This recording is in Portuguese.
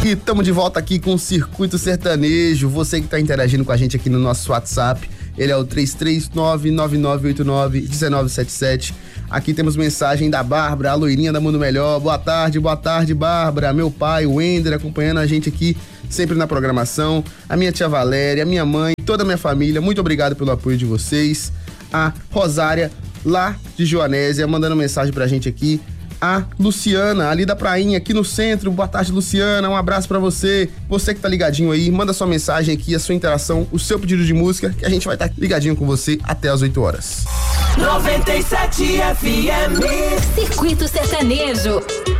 E estamos de volta aqui com o Circuito Sertanejo. Você que está interagindo com a gente aqui no nosso WhatsApp, ele é o 33999891977. Aqui temos mensagem da Bárbara, a loirinha da Mundo Melhor. Boa tarde, Bárbara. Meu pai, o Ender, acompanhando a gente aqui sempre na programação. A minha tia Valéria, a minha mãe, toda a minha família, muito obrigado pelo apoio de vocês. A Rosária, lá de Joanésia, mandando mensagem pra gente aqui. A Luciana, ali da prainha, aqui no centro. Boa tarde, Luciana, um abraço pra você. Você que tá ligadinho aí, manda sua mensagem aqui, a sua interação, o seu pedido de música, que a gente vai estar ligadinho com você até as 8 horas. 97 FM. Circuito Sertanejo.